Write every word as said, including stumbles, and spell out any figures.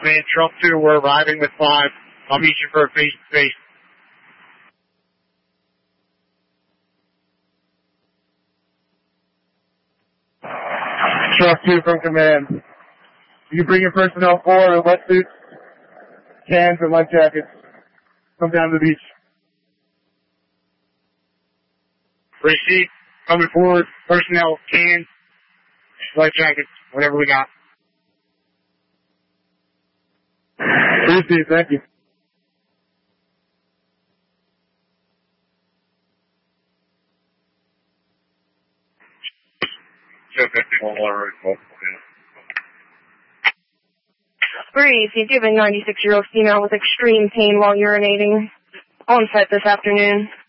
Man, Trump two, we're arriving with five. I'll meet you for a face-to-face. Trump two from command. You bring your personnel forward in wetsuits, cans, and life jackets. Come down to the beach. Receipt, coming forward, personnel, cans, life jackets, whatever we got. Receipt, thank you. Brief, you've given ninety-six-year-old female with extreme pain while urinating. On set this afternoon.